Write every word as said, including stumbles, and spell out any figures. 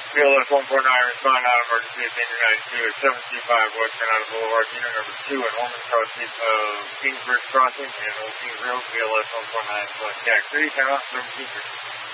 B L S one four nine, respond out emergency at Danger ninety-two at seven two five West Canada Boulevard, unit number two at Holman Cross, uh, Kingsbridge Crossing and Old Kings Road, B L S one four nine, select Jack three, time out, seventeen.